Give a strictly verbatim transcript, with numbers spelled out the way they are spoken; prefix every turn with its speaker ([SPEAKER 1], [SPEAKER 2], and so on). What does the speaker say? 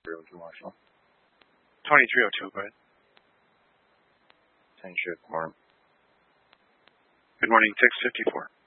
[SPEAKER 1] three oh two, Marshall.
[SPEAKER 2] twenty-three oh two, go ahead.
[SPEAKER 1] ten Shift, Mark.
[SPEAKER 2] Good morning, six fifty-four.